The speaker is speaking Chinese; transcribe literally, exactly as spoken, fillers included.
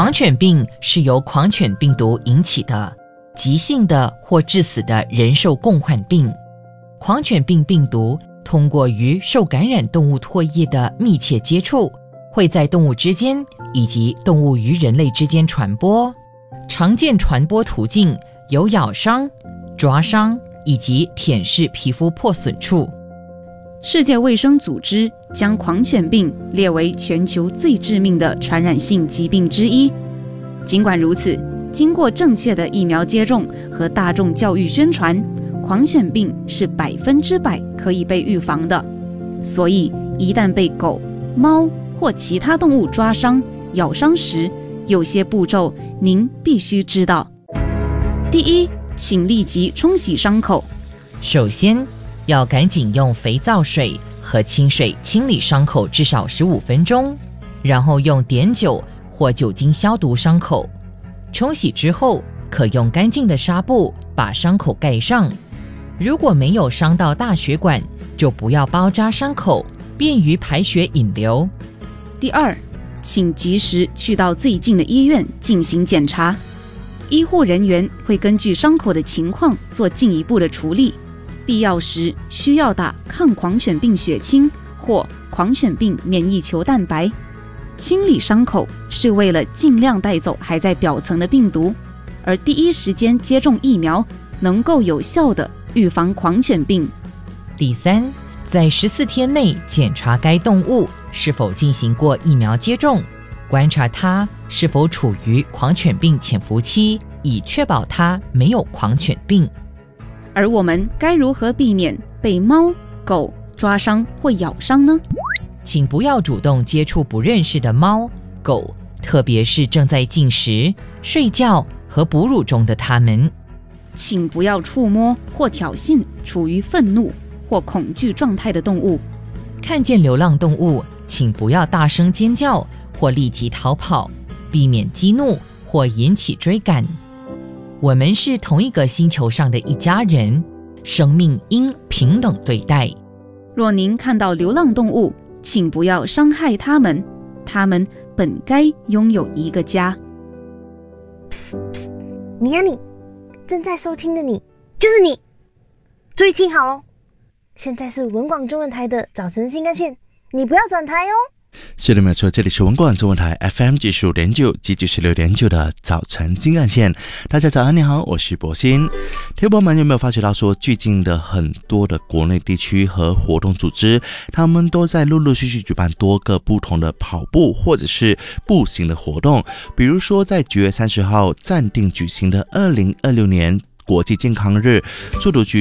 狂犬病是由狂犬病毒引起的急性的或致死的人兽共患病。狂犬病病毒通过与受感染动物唾液的密切接触，会在动物之间以及动物与人类之间传播。常见传播途径有咬伤、抓伤以及舔舐皮肤破损处。 世界卫生组织将狂犬病列为全球最致命的传染性疾病之一。尽管如此，经过正确的疫苗接种和大众教育宣传，狂犬病是百分之百可以被预防的。所以，一旦被狗、猫或其他动物抓伤、咬伤时，有些步骤您必须知道。第一，请立即冲洗伤口。 首先，要赶紧用肥皂水和清水清理伤口至少十五分钟，然后用碘酒或酒精消毒伤口。冲洗之后，可用干净的纱布把伤口盖上。如果没有伤到大血管，就不要包扎伤口，便于排血引流。 第二，请及时去到最近的医院进行检查。医护人员会根据伤口的情况做进一步的处理，必要时需要打抗狂犬病血清或狂犬病免疫球蛋白。清理伤口是为了尽量带走还在表层的病毒，而第一时间接种疫苗能够有效地预防狂犬病。 第三，在十四天内检查该动物是否进行过疫苗接种，观察它是否处于狂犬病潜伏期，以确保它没有狂犬病。 而我们该如何避免被猫、狗抓伤或咬伤呢？ 请不要主动接触不认识的猫、狗，特别是正在进食、睡觉和哺乳中的它们。 请不要触摸或挑衅处于愤怒或恐惧状态的动物。 看见流浪动物，请不要大声尖叫或立即逃跑，避免激怒或引起追赶。我们是同一个星球上的一家人，生命应平等对待。 若您看到流浪动物，请不要伤害它们，它们本该拥有一个家。 你呀你，正在收听的你，就是你，注意听好咯，现在是文广中文台的早晨新干线，你不要转台哦。 是的，没有错，这里是文广中文台 F M 九十五点九及九十六点九的早晨新干线。大家早安，你好，我是博鑫。听众朋友们有没有发觉到说，最近的很多的国内地区和活动组织，他们都在陆陆续续举办多个不同的跑步或者是步行的活动。比如说，在九月三十号暂定举行的二零二六年国际健康日，速度局